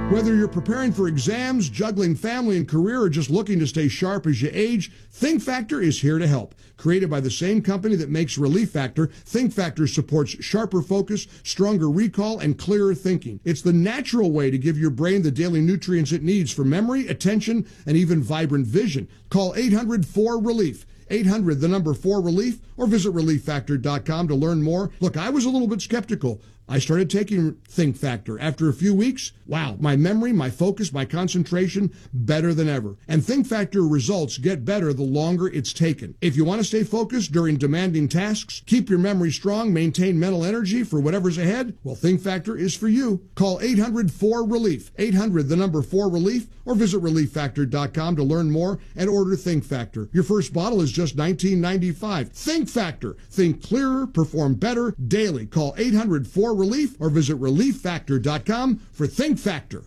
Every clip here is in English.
Whether you're preparing for exams, juggling family and career, or just looking to stay sharp as you age, Think Factor is here to help. Created by the same company that makes Relief Factor, Think Factor supports sharper focus, stronger recall, and clearer thinking. It's the natural way to give your brain the daily nutrients it needs for memory, attention, and even vibrant vision. Call 800-4RELIEF. 800, the number 4RELIEF, or visit ReliefFactor.com to learn more. Look, I was a little bit skeptical. I started taking Think Factor. After a few weeks, wow, my memory, my focus, my concentration, better than ever. And Think Factor results get better the longer it's taken. If you want to stay focused during demanding tasks, keep your memory strong, maintain mental energy for whatever's ahead, well, Think Factor is for you. Call 800-4RELIEF. 800, the number 4RELIEF, or visit ReliefFactor.com to learn more and order Think Factor. Your first bottle is just $19.95. Think Factor. Think clearer, perform better daily. Call 800-4RELIEF or visit ReliefFactor.com for Think Factor.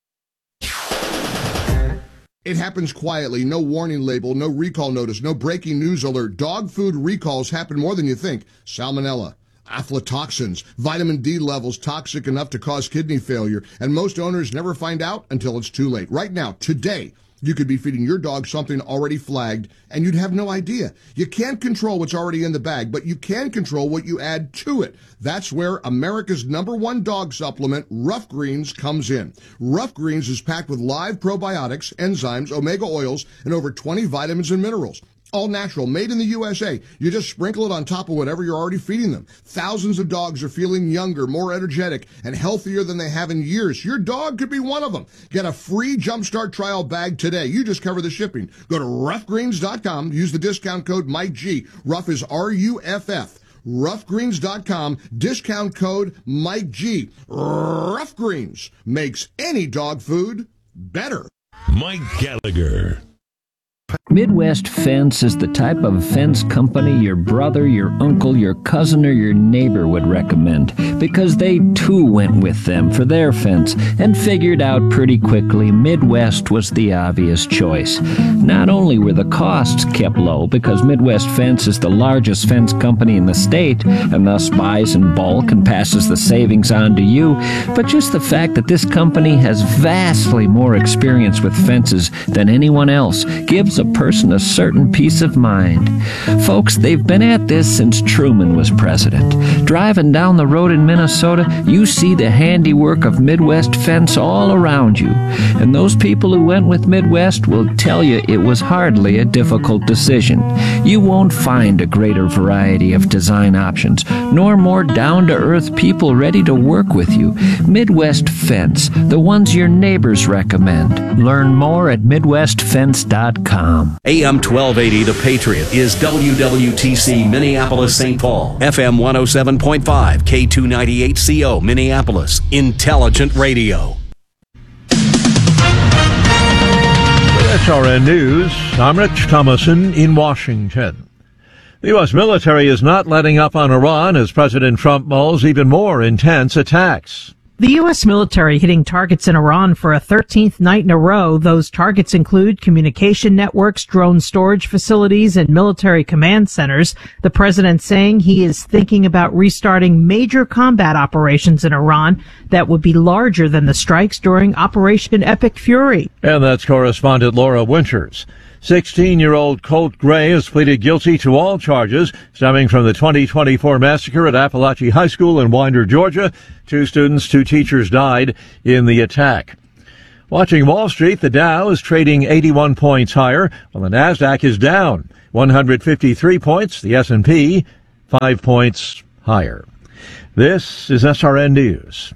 It happens quietly, no warning label, no recall notice, no breaking news alert. Dog food recalls happen more than you think. Salmonella, aflatoxins, vitamin D levels toxic enough to cause kidney failure, and most owners never find out until it's too late. Right now, today, you could be feeding your dog something already flagged, and you'd have no idea. You can't control what's already in the bag, but you can control what you add to it. That's where America's #1 dog supplement, Rough Greens, comes in. Rough Greens is packed with live probiotics, enzymes, omega oils, and over 20 vitamins and minerals. All natural, made in the USA. You just sprinkle it on top of whatever you're already feeding them. Thousands of dogs are feeling younger, more energetic, and healthier than they have in years. Your dog could be one of them. Get a free Jumpstart trial bag today. You just cover the shipping. Go to roughgreens.com. Use the discount code Mike G. Rough is RUFF. Roughgreens.com. Discount code Mike G. Rough Greens makes any dog food better. Mike Gallagher. Midwest Fence is the type of fence company your brother, your uncle, your cousin, or your neighbor would recommend, because they too went with them for their fence and figured out pretty quickly Midwest was the obvious choice. Not only were the costs kept low because Midwest Fence is the largest fence company in the state and thus buys in bulk and passes the savings on to you, but just the fact that this company has vastly more experience with fences than anyone else gives a person a certain peace of mind. Folks, they've been at this since Truman was president. Driving down the road in Minnesota, you see the handiwork of Midwest Fence all around you. And those people who went with Midwest will tell you it was hardly a difficult decision. You won't find a greater variety of design options, nor more down-to-earth people ready to work with you. Midwest Fence, the ones your neighbors recommend. Learn more at MidwestFence.com. AM 1280 The Patriot is WWTC Minneapolis St. Paul, FM 107.5, K298CO Minneapolis, Intelligent Radio. With SRN News, I'm Rich Thomason in Washington. The U.S. military is not letting up on Iran as President Trump mulls even more intense attacks. The U.S. military hitting targets in Iran for a 13th night in a row. Those targets include communication networks, drone storage facilities, and military command centers. The president saying he is thinking about restarting major combat operations in Iran that would be larger than the strikes during Operation Epic Fury. And that's correspondent Laura Winters. 16-year-old Colt Gray has pleaded guilty to all charges stemming from the 2024 massacre at Appalachian High School in Winder, Georgia. 2 students, 2 teachers died in the attack. Watching Wall Street, the Dow is trading 81 points higher, while the Nasdaq is down 153 points. The S&P 5 points higher. This is SRN News.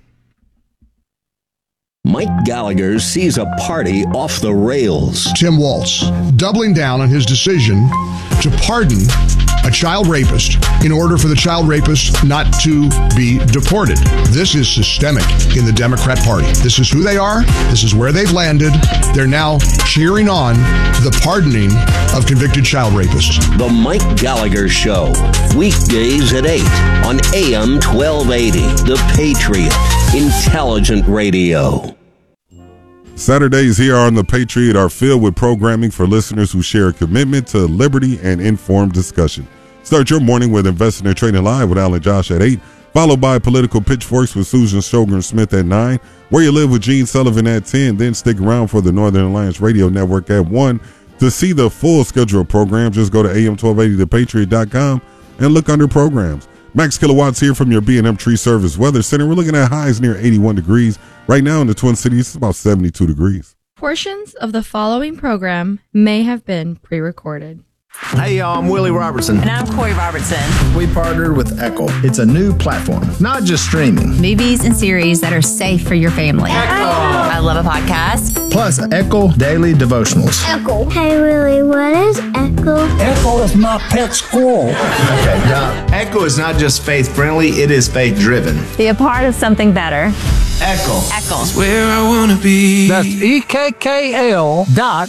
Mike Gallagher sees a party off the rails. Tim Walz doubling down on his decision to pardon a child rapist in order for the child rapist not to be deported. This is systemic in the Democrat Party. This is who they are. This is where they've landed. They're now cheering on the pardoning of convicted child rapists. The Mike Gallagher Show, weekdays at 8 on AM 1280, The Patriot, Intelligent Radio. Saturdays here on The Patriot are filled with programming for listeners who share a commitment to liberty and informed discussion. Start your morning with Investing and Trading Live with Alan Josh at 8, followed by Political Pitchforks with Susan Shogren Smith at 9. Where You Live with Gene Sullivan at 10. Then stick around for the Northern Alliance Radio Network at 1. To see the full schedule of programs, just go to am1280thepatriot.com and look under programs. Max Kilowatts here from your B&M Tree Service Weather Center. We're looking at highs near 81 degrees. Right now in the Twin Cities, it's about 72 degrees. Portions of the following program may have been pre-recorded. Hey, y'all, I'm Willie Robertson. And I'm Corey Robertson. We partnered with Echo. It's a new platform, not just streaming. Movies and series that are safe for your family. Echo! I love a podcast. Plus, Echo Daily Devotionals. Echo. Hey, Willie, what is Echo? Echo is my pet squirrel. Okay, now, Echo is not just faith-friendly, it is faith-driven. Be a part of something better. Echo. Echo. It's where I want to be. That's EKKL.com.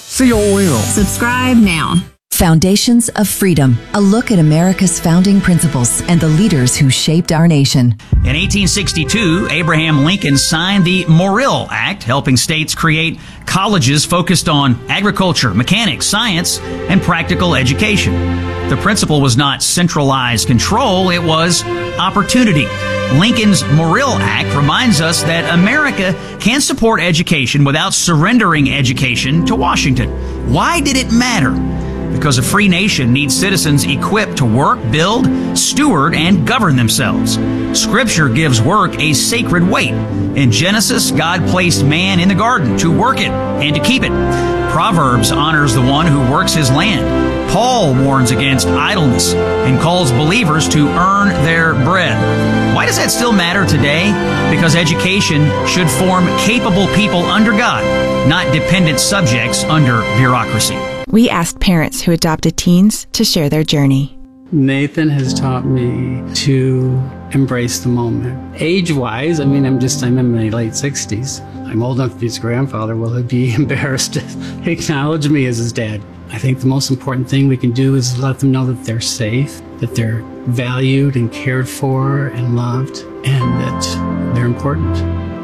Subscribe now. Foundations of Freedom, a look at America's founding principles and the leaders who shaped our nation. In 1862, Abraham Lincoln signed the Morrill Act, helping states create colleges focused on agriculture, mechanics, science, and practical education. The principle was not centralized control, it was opportunity. Lincoln's Morrill Act reminds us that America can support education without surrendering education to Washington. Why did it matter? Because a free nation needs citizens equipped to work, build, steward, and govern themselves. Scripture gives work a sacred weight. In Genesis, God placed man in the garden to work it and to keep it. Proverbs honors the one who works his land. Paul warns against idleness and calls believers to earn their bread. Why does that still matter today? Because education should form capable people under God, not dependent subjects under bureaucracy. We asked parents who adopted teens to share their journey. Nathan has taught me to embrace the moment. Age-wise, I'm in my late 60s. I'm old enough to be his grandfather. Will he be embarrassed to acknowledge me as his dad? I think the most important thing we can do is let them know that they're safe, that they're valued and cared for and loved, and that they're important.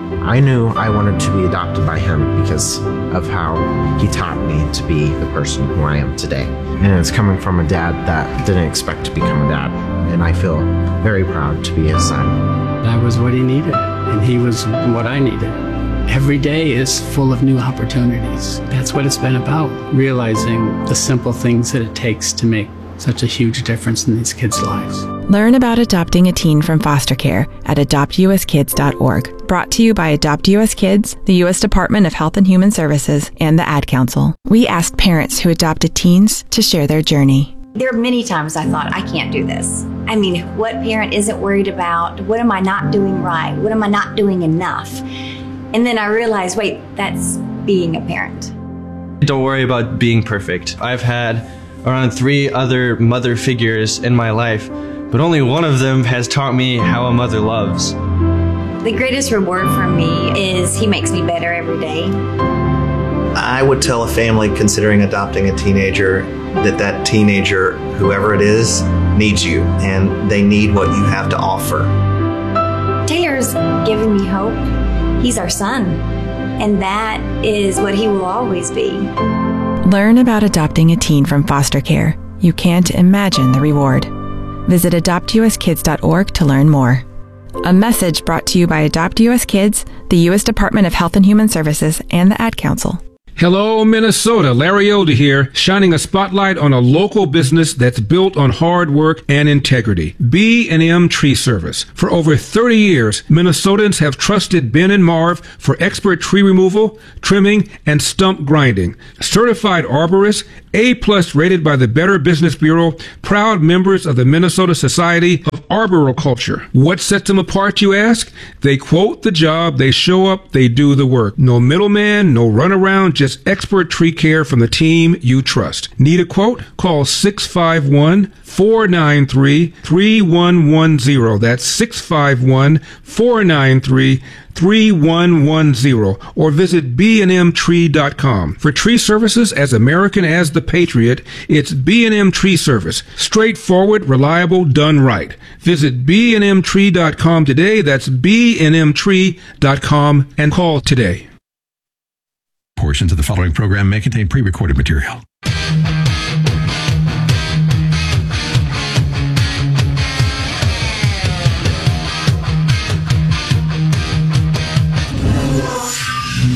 I knew I wanted to be adopted by him because of how he taught me to be the person who I am today. And it's coming from a dad that didn't expect to become a dad. And I feel very proud to be his son. I was what he needed, and he was what I needed. Every day is full of new opportunities. That's what it's been about, realizing the simple things that it takes to make such a huge difference in these kids' lives. Learn about adopting a teen from foster care at adoptuskids.org. Brought to you by Adopt US Kids, the U.S. Department of Health and Human Services, and the Ad Council. We asked parents who adopted teens to share their journey. There are many times I thought, I can't do this. I mean, what parent isn't worried about? What am I not doing right? What am I not doing enough? And then I realized, wait, that's being a parent. Don't worry about being perfect. I've had around 3 other mother figures in my life, but only one of them has taught me how a mother loves. The greatest reward for me is he makes me better every day. I would tell a family considering adopting a teenager that teenager, whoever it is, needs you, and they need what you have to offer. Taylor's given me hope. He's our son, and that is what he will always be. Learn about adopting a teen from foster care. You can't imagine the reward. Visit adoptuskids.org to learn more. A message brought to you by Adopt US Kids, the U.S. Department of Health and Human Services, and the Ad Council. Hello, Minnesota. Larry Elder here, shining a spotlight on a local business that's built on hard work and integrity. B&M Tree Service. For over 30 years, Minnesotans have trusted Ben and Marv for expert tree removal, trimming, and stump grinding. Certified arborists, A+ rated by the Better Business Bureau, proud members of the Minnesota Society of Arboriculture. What sets them apart, you ask? They quote the job, they show up, they do the work. No middleman, no runaround, just expert tree care from the team you trust. Need a quote? Call 651-493-3110. That's 651-493-3110. Or visit bnmtree.com. For tree services as American as the Patriot, it's B&M Tree Service. Straightforward, reliable, done right. Visit bnmtree.com today. That's bnmtree.com and call today. Portions of the following program may contain pre-recorded material.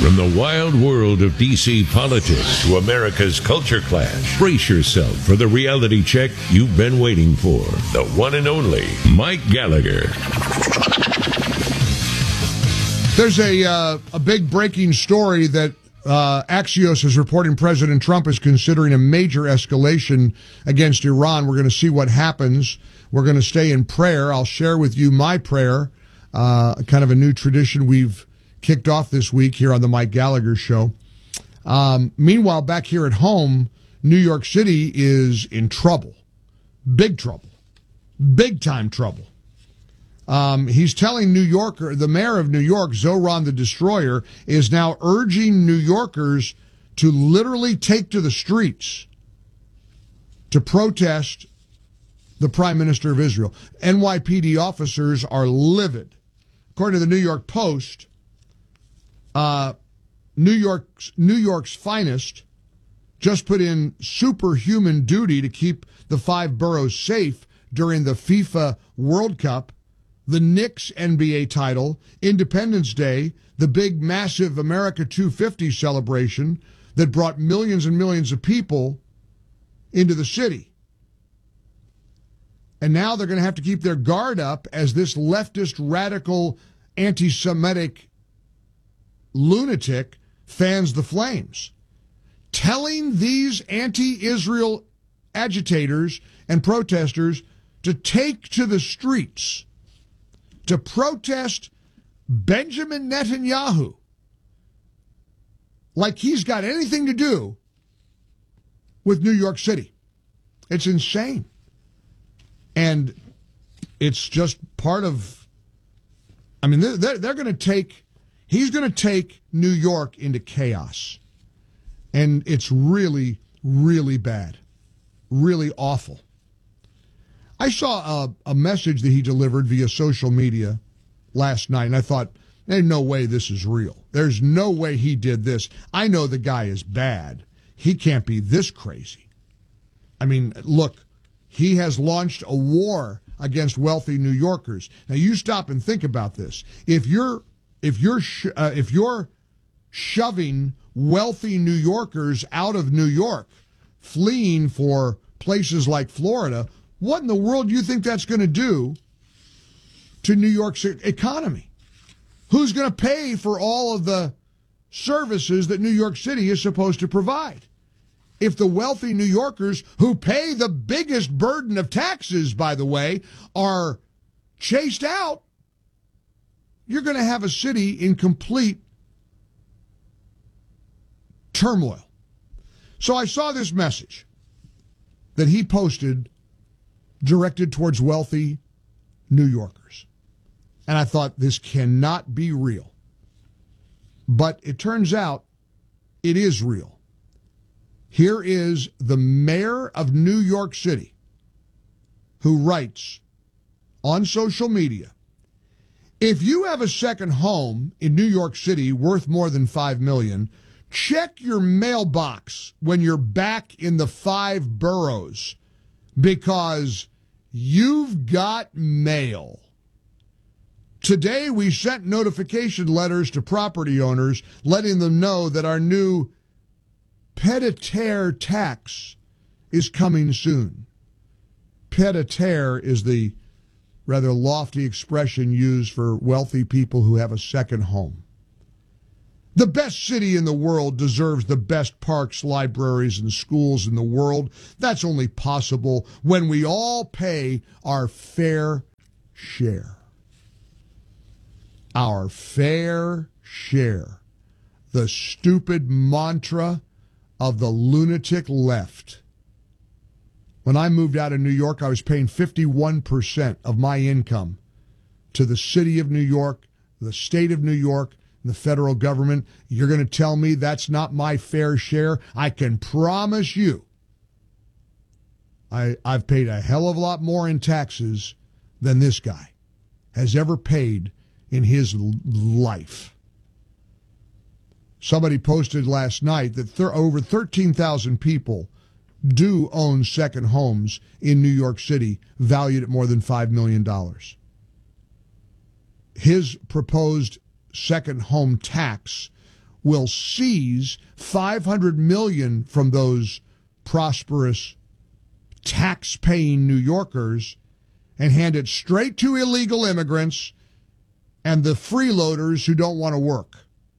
From the wild world of D.C. politics to America's culture clash, brace yourself for the reality check you've been waiting for. The one and only Mike Gallagher. There's a big breaking story that Axios is reporting President Trump is considering a major escalation against Iran. We're going to see what happens. We're going to stay in prayer. I'll share with you my prayer, kind of a new tradition we've kicked off this week here on the Mike Gallagher Show. Meanwhile, back here at home, New York City is in trouble. Big trouble. Big time trouble. He's telling the mayor of New York, Zoran the Destroyer, is now urging New Yorkers to literally take to the streets to protest the Prime Minister of Israel. NYPD officers are livid. According to the New York Post, New York's finest just put in superhuman duty to keep the 5 boroughs safe during the FIFA World Cup, the Knicks NBA title, Independence Day, the big, massive America 250 celebration that brought millions and millions of people into the city. And now they're going to have to keep their guard up as this leftist, radical, anti-Semitic lunatic fans the flames, telling these anti-Israel agitators and protesters to take to the streets to protest Benjamin Netanyahu like he's got anything to do with New York City. It's insane. And it's just part of, I mean, they're going to take, he's going to take New York into chaos. And it's really, really bad. Really awful. I saw a message that he delivered via social media last night, and I thought, there's no way this is real. There's no way he did this. I know the guy is bad. He can't be this crazy. I mean, look, he has launched a war against wealthy New Yorkers. Now, you stop and think about this. If you're shoving wealthy New Yorkers out of New York, fleeing for places like Florida, what in the world do you think that's going to do to New York's economy? Who's going to pay for all of the services that New York City is supposed to provide? If the wealthy New Yorkers, who pay the biggest burden of taxes, by the way, are chased out, you're going to have a city in complete turmoil. So I saw this message that he posted directed towards wealthy New Yorkers. And I thought, this cannot be real. But it turns out it is real. Here is the mayor of New York City who writes on social media, if you have a second home in New York City worth more than $5 million, check your mailbox when you're back in the 5 boroughs, because you've got mail. Today, we sent notification letters to property owners letting them know that our new pied-à-terre tax is coming soon. Pied-à-terre is the rather lofty expression used for wealthy people who have a second home. The best city in the world deserves the best parks, libraries, and schools in the world. That's only possible when we all pay our fair share. Our fair share. The stupid mantra of the lunatic left. When I moved out of New York, I was paying 51% of my income to the city of New York, the state of New York, and the federal government. You're going to tell me that's not my fair share? I can promise you I've paid a hell of a lot more in taxes than this guy has ever paid in his life. Somebody posted last night that over 13,000 people do own second homes in New York City valued at more than $5 million. His proposed second home tax will seize $500 million from those prosperous, tax-paying New Yorkers and hand it straight to illegal immigrants and the freeloaders who don't want to work.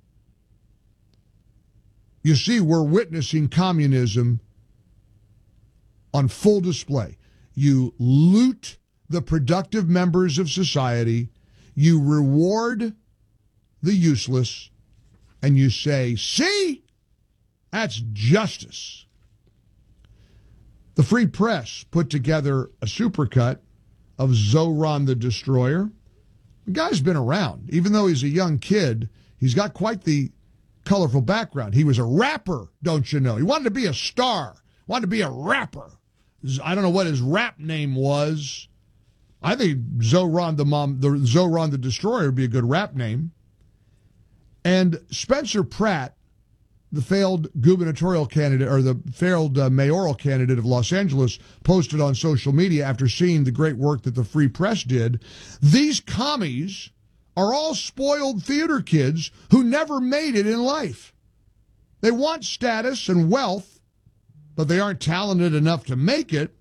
You see, we're witnessing communism on full display. You loot the productive members of society, you reward the useless, and you say, see, that's justice. The Free Press put together a supercut of Zoran the Destroyer. The guy's been around. Even though he's a young kid, he's got quite the colorful background. He was a rapper, don't you know? He wanted to be a star, wanted to be a rapper. I don't know what his rap name was. I think Zoran the Destroyer would be a good rap name. And Spencer Pratt, the failed gubernatorial candidate, or the failed mayoral candidate of Los Angeles, posted on social media after seeing the great work that the Free Press did. These commies are all spoiled theater kids who never made it in life. They want status and wealth, but they aren't talented enough to make it,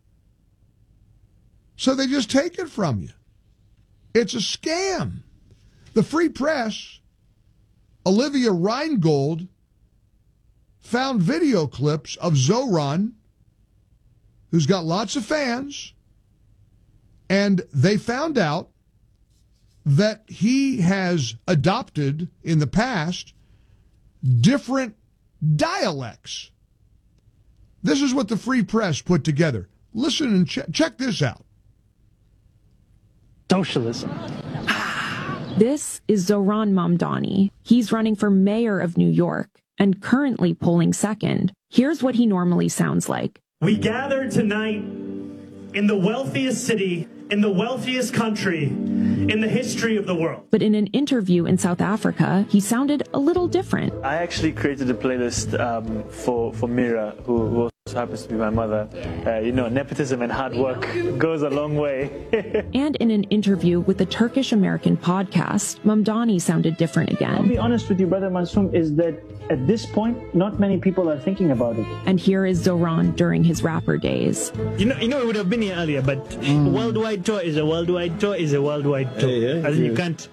so they just take it from you. It's a scam. The Free Press, Olivia Reingold, found video clips of Zoran, who's got lots of fans, and they found out that he has adopted in the past different dialects. This is what the Free Press put together. Listen and check this out. Socialism. This is Zoran Mamdani. He's running for mayor of New York and currently polling second. Here's what he normally sounds like. We gather tonight in the wealthiest city, in the wealthiest country, in the history of the world. But in an interview in South Africa, he sounded a little different. I actually created a playlist for Mira, who also happens to be my mother. Nepotism and hard work goes a long way. And in an interview with the Turkish-American podcast, Mamdani sounded different again. I'll be honest with you, Brother Mansoum, is that at this point, not many people are thinking about it. And here is Zoran during his rapper days. You know, it would have been here earlier, but worldwide tour is a worldwide tour is a worldwide tour. You can't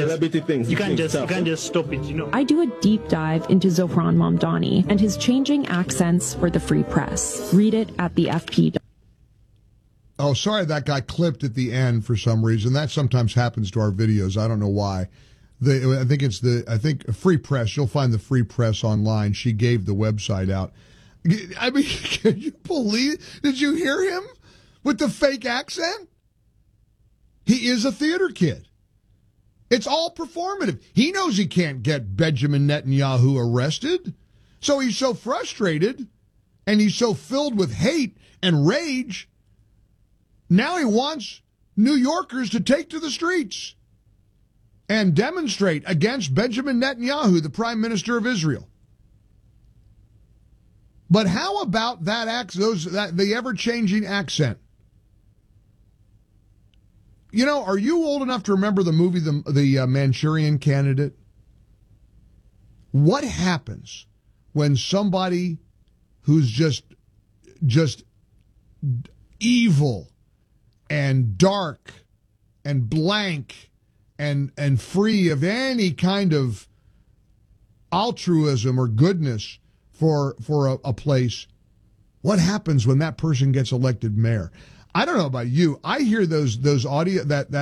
just stop it, you know. I do a deep dive into Zoran Mamdani and his changing accents for the Free Press. Read it at the FP. Oh, sorry, that got clipped at the end for some reason. That sometimes happens to our videos. I don't know why. I think Free Press, you'll find the Free Press online. She gave the website out. I mean, can you believe? Did you hear him with the fake accent? He is a theater kid. It's all performative. He knows he can't get Benjamin Netanyahu arrested. So he's so frustrated and he's so filled with hate and rage. Now he wants New Yorkers to take to the streets and demonstrate against Benjamin Netanyahu, the Prime Minister of Israel. But how about the ever-changing accent? You know, are you old enough to remember the movie The Manchurian Candidate? What happens when somebody who's just evil and dark and blank and free of any kind of altruism or goodness for a place, what happens when that person gets elected mayor? I don't know about you. I hear those audio that